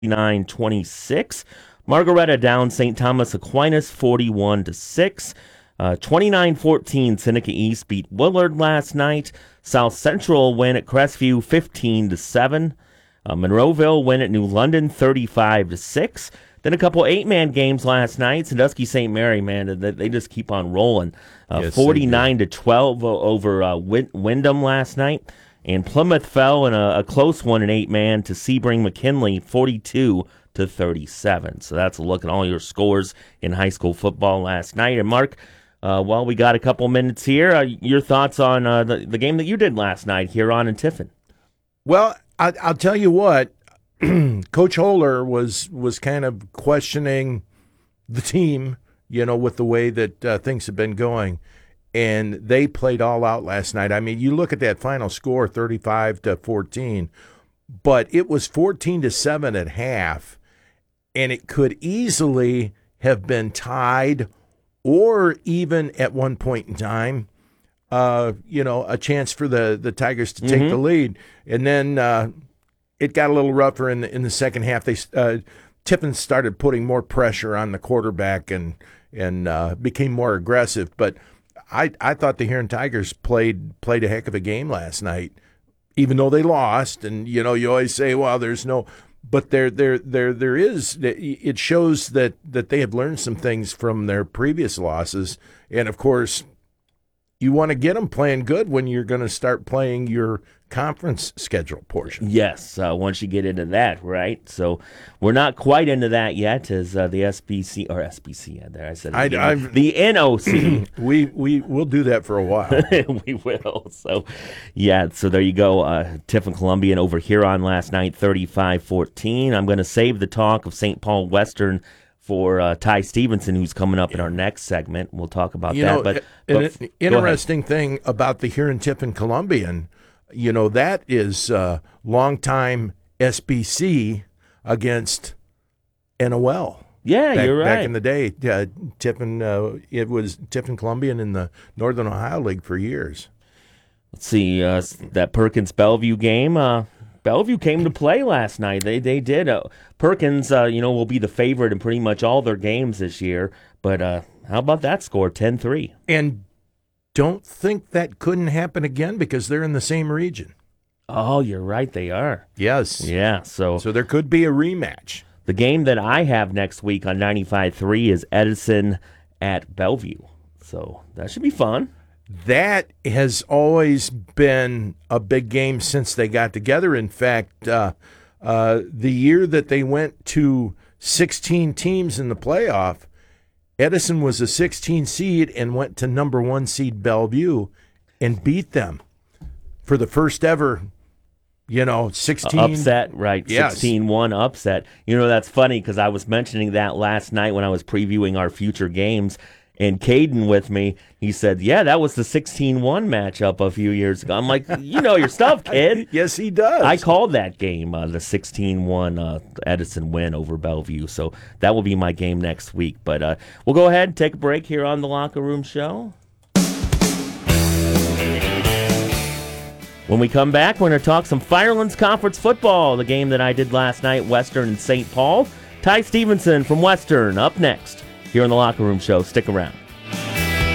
39-26. Margaretta down St. Thomas Aquinas 41-6. 29-14, Seneca East beat Willard last night. South Central win at Crestview 15-7. Monroeville win at New London 35-6. Then a couple 8-man games last night. Sandusky St. Mary, man, they just keep on rolling. 49-12 over Wyndham last night. And Plymouth fell in a close one, an 8-man, to Sebring McKinley 42-37. So that's a look at all your scores in high school football last night. And Mark, while we got a couple minutes here, your thoughts on the game that you did last night, Huron and Tiffin? Well, I'll tell you what, Coach Holler was kind of questioning the team, with the way that things have been going, and they played all out last night. I mean, you look at that final score, 35-14, but it was 14-7 at half, and it could easily have been tied or even at one point in time, a chance for the Tigers to take the lead. And then it got a little rougher in the second half. Tiffin started putting more pressure on the quarterback and became more aggressive. But I thought the Huron Tigers played a heck of a game last night, even though they lost. And you always say, well, there's no, but there is. It shows that they have learned some things from their previous losses, and of course, you want to get them playing good when you're going to start playing your conference schedule portion. Yes, once you get into that, right? So we're not quite into that yet, as the SBC or SBC. There, I said the NOC. We'll do that for a while. We will. So, yeah. So there you go. Tiffin Columbian over Huron last night, 35-14. I'm going to save the talk of St. Paul Western for Ty Stevenson, who's coming up in our next segment. We'll talk about that. But an interesting thing about the Huron Tiffin Columbian, that is longtime SBC against NOL. Yeah, you're right. Back in the day, Tiffin, it was Tiffin Columbian in the Northern Ohio League for years. Let's see, that Perkins-Bellevue game. Bellevue came to play last night. They did. Perkins, will be the favorite in pretty much all their games this year. But how about that score, 10-3? And don't think that couldn't happen again because they're in the same region. Oh, you're right. They are. Yes. Yeah. So there could be a rematch. The game that I have next week on 95.3 is Edison at Bellevue. So that should be fun. That has always been a big game since they got together. In fact, the year that they went to 16 teams in the playoff, Edison was a 16 seed and went to number 1 seed Bellevue and beat them for the first ever, 16. Upset, right? Yes. 16-1 upset. That's funny because I was mentioning that last night when I was previewing our future games. And Caden with me, he said, yeah, that was the 16-1 matchup a few years ago. I'm like, you know your stuff, kid. Yes, he does. I called that game, the 16-1 Edison win over Bellevue. So that will be my game next week. But we'll go ahead and take a break here on the Locker Room Show. When we come back, we're going to talk some Firelands Conference football, the game that I did last night, Western and St. Paul. Ty Stevenson from Western up next here on the Locker Room Show. Stick around.